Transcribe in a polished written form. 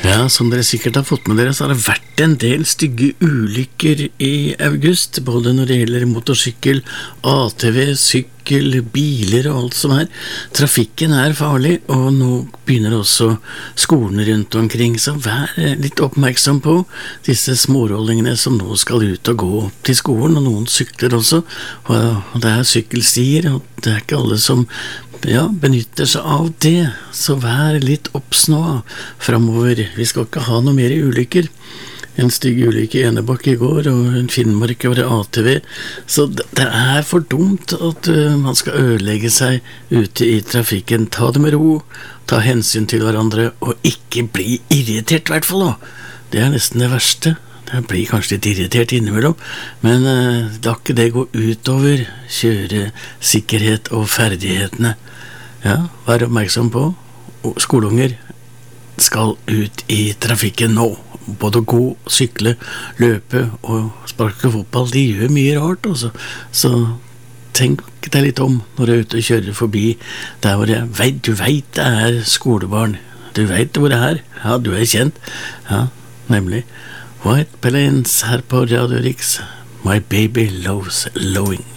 Ja, som dere sikkert har fått med dere, så har det vært en del stygge ulykker i august, både når det gjelder motorsykkel, ATV, sykkel, biler og alt som er. Trafikken er farlig, og nå begynner også skolene rundt omkring, så vær litt oppmerksom på disse smårollingene som nå skal ut og gå til skolen, og noen sykler også, og det er sykkelstier, og det er ikke alle som benytter seg av det, så vær litt obs nå fremover. Vi skal ikke ha noe mer ulykker. En stygg ulykke i Enebakk i går, og en Finnmark over ATV, så det er for dumt at man skal ødelegge seg ute i trafikken. Ta det med ro, ta hensyn til hverandre, og ikke bli irritert i hvert fall da. Det er nesten det verste. Jeg blir kanskje litt irritert innimellom, men da ikke det gå utover kjøresikkerhet og ferdighetene. Ja, vær oppmerksom på, skoleunger skal ut i trafikken nå. Både gå, sykle, løpe og sparke fotball, de gjør mye rart også. Så tenk deg litt om når du er ute og kjører forbi der hvor du vet det er skolebarn. Du vet hvor det er. Ja, du er kjent. Ja, nemlig. White Plains her på Radio Rix. My baby loves lowing.